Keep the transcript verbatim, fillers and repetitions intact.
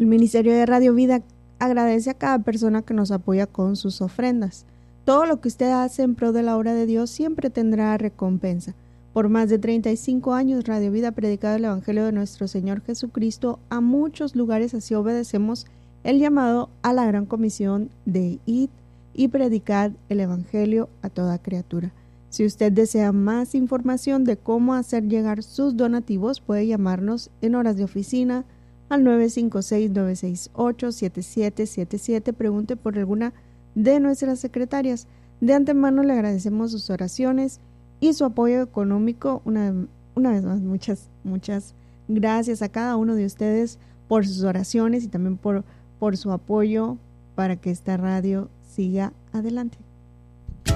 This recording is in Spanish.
El Ministerio de Radio Vida agradece a cada persona que nos apoya con sus ofrendas. Todo lo que usted hace en pro de la obra de Dios siempre tendrá recompensa. Por más de treinta y cinco años, Radio Vida ha predicado el Evangelio de nuestro Señor Jesucristo a muchos lugares, así obedecemos el llamado a la gran comisión de ir y predicar el Evangelio a toda criatura. Si usted desea más información de cómo hacer llegar sus donativos, puede llamarnos en horas de oficina al nueve cinco seis, nueve seis ocho, siete siete siete siete. Pregunte por alguna de nuestras secretarias. De antemano le agradecemos sus oraciones y su apoyo económico. Una, una vez más, muchas, muchas gracias a cada uno de ustedes por sus oraciones y también por, por su apoyo para que esta radio siga adelante.